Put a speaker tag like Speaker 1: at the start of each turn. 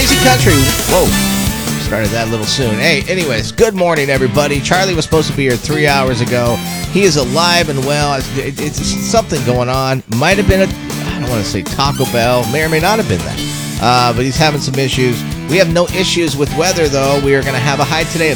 Speaker 1: Crazy Country. Whoa. Started that a little soon. Hey, anyways, good morning, everybody. Charlie was supposed to be here 3 hours ago. He is alive and well. It's something going on. Might have been I don't want to say Taco Bell. May or may not have been that. But he's having some issues. We have no issues with weather, though. We are going to have a high today of